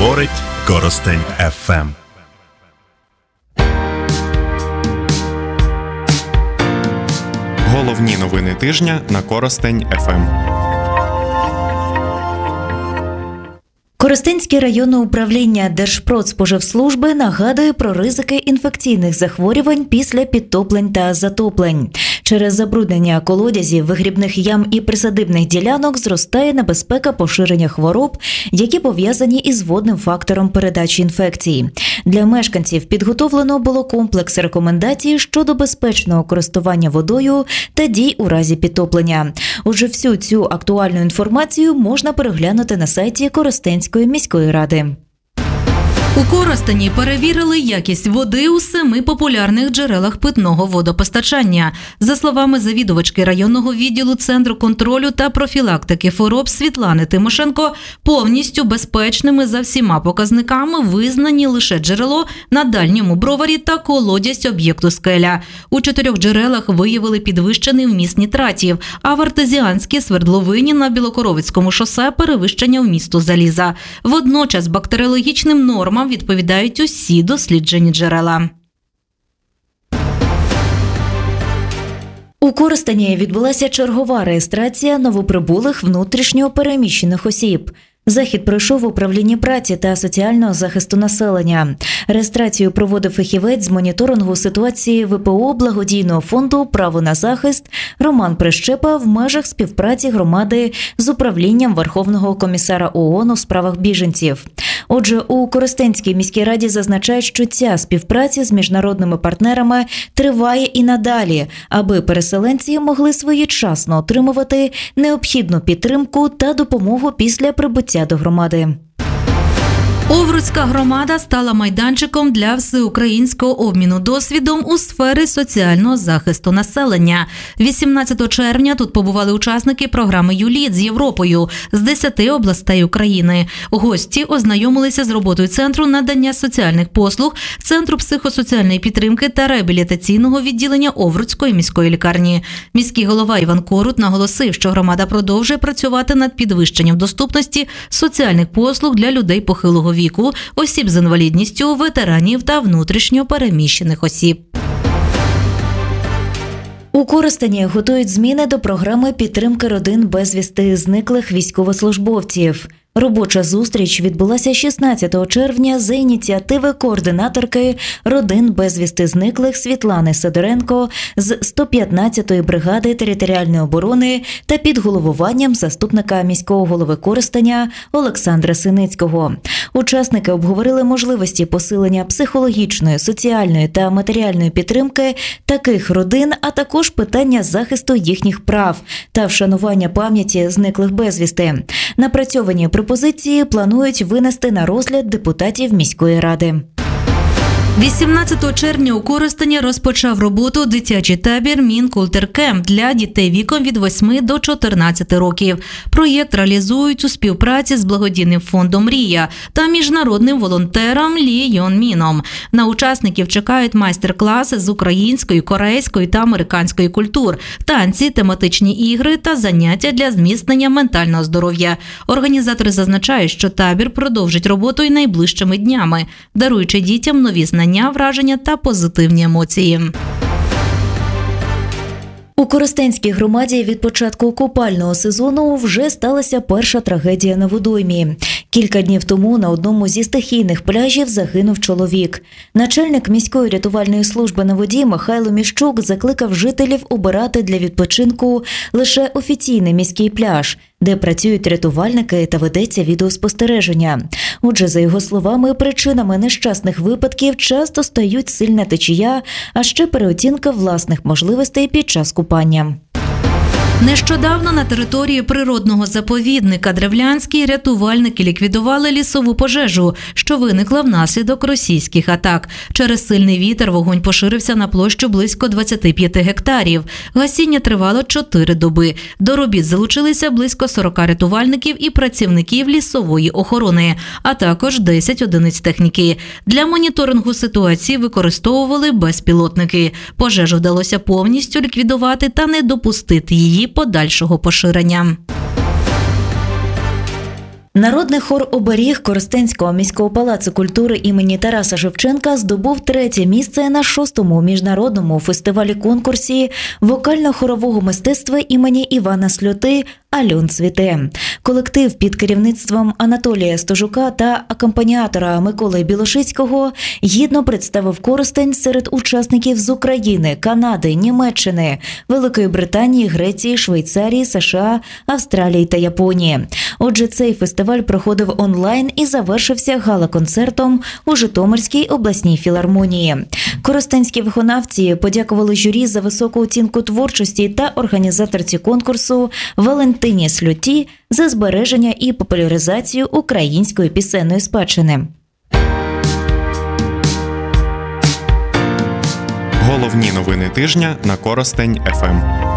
Говорить Коростень ФМ. Головні новини тижня на Коростень ФМ. Коростенське районне управління Держпродспоживслужби нагадує про ризики інфекційних захворювань після підтоплень та затоплень. Через забруднення колодязів, вигрібних ям і присадибних ділянок зростає небезпека поширення хвороб, які пов'язані із водним фактором передачі інфекцій. Для мешканців підготовлено було комплекс рекомендацій щодо безпечного користування водою та дій у разі підтоплення. Отже, всю цю актуальну інформацію можна переглянути на сайті Коростенської міської ради. У Коростені перевірили якість води у 7 популярних джерелах питного водопостачання. За словами завідувачки районного відділу Центру контролю та профілактики хвороб Світлани Тимошенко, повністю безпечними за всіма показниками визнані лише джерело на Дальньому Броварі та колодязь об'єкту «Скеля». У 4 джерелах виявили підвищений вміст нітратів, а в артезіанській свердловині на Білокоровицькому шосе перевищення вмісту заліза. Водночас бактеріологічним нормам відповідають усі досліджені джерела. У Коростені відбулася чергова реєстрація новоприбулих внутрішньо переміщених осіб. Захід пройшов в управлінні праці та соціального захисту населення. Реєстрацію проводив фахівець з моніторингу ситуації ВПО благодійного фонду «Право на захист» Роман Прищепа в межах співпраці громади з управлінням Верховного комісара ООН у справах біженців. Отже, у Коростенській міській раді зазначають, що ця співпраця з міжнародними партнерами триває і надалі, аби переселенці могли своєчасно отримувати необхідну підтримку та допомогу після прибуття до громади. Овруцька громада стала майданчиком для всеукраїнського обміну досвідом у сфері соціального захисту населення. 18 червня тут побували учасники програми «ЮЛІТ» з Європою з 10 областей України. Гості ознайомилися з роботою Центру надання соціальних послуг, Центру психосоціальної підтримки та реабілітаційного відділення Овруцької міської лікарні. Міський голова Іван Корут наголосив, що громада продовжує працювати над підвищенням доступності соціальних послуг для людей похилого віку, осіб з інвалідністю, ветеранів та внутрішньо переміщених осіб. У Коростені готують зміни до програми підтримки родин безвісти зниклих військовослужбовців. Робоча зустріч відбулася 16 червня за ініціативи координаторки родин безвісти зниклих Світлани Сидоренко з 115-ї бригади територіальної оборони та під головуванням заступника міського голови Коростеня Олександра Синицького. Учасники обговорили можливості посилення психологічної, соціальної та матеріальної підтримки таких родин, а також питання захисту їхніх прав та вшанування пам'яті зниклих безвісти. Напрацьовані пропозиції планують винести на розгляд депутатів міської ради. 18 червня у Коростені розпочав роботу дитячий табір «Мінкультер-кемп» для дітей віком від 8 до 14 років. Проєкт реалізують у співпраці з благодійним фондом «Мрія» та міжнародним волонтером Лі Йон Міном. На учасників чекають майстер-класи з української, корейської та американської культур, танці, тематичні ігри та заняття для зміцнення ментального здоров'я. Організатори зазначають, що табір продовжить роботу й найближчими днями, даруючи дітям нові знання, враження та позитивні емоції. У Коростенській громаді від початку купального сезону вже сталася перша трагедія на водоймі. Кілька днів тому на одному зі стихійних пляжів загинув чоловік. Начальник міської рятувальної служби на воді Михайло Міщук закликав жителів обирати для відпочинку лише офіційний міський пляж, де працюють рятувальники та ведеться відеоспостереження. Отже, за його словами, причинами нещасних випадків часто стають сильна течія, а ще переоцінка власних можливостей під час купання. Нещодавно на території природного заповідника Древлянський рятувальники ліквідували лісову пожежу, що виникла внаслідок російських атак. Через сильний вітер вогонь поширився на площу близько 25 гектарів. Гасіння тривало 4 доби. До робіт залучилися близько 40 рятувальників і працівників лісової охорони, а також 10 одиниць техніки. Для моніторингу ситуації використовували безпілотники. Пожежу вдалося повністю ліквідувати та не допустити її подальшого поширення. Народний хор «Оберіг» Коростенського міського палацу культури імені Тараса Шевченка здобув 3-е місце на 6-му міжнародному фестивалі-конкурсі вокально-хорового мистецтва імені Івана Сльоти «Альон цвіте». Колектив під керівництвом Анатолія Стожука та акомпаніатора Миколи Білошицького гідно представив Коростень серед учасників з України, Канади, Німеччини, Великої Британії, Греції, Швейцарії, США, Австралії та Японії. Отже, цей фестиваль проходив онлайн і завершився гала-концертом у Житомирській обласній філармонії. Коростенські виконавці подякували журі за високу оцінку творчості та організаторці конкурсу Валентині Сльоті за збереження і популяризацію української пісенної спадщини. Головні новини тижня на Коростень ФМ.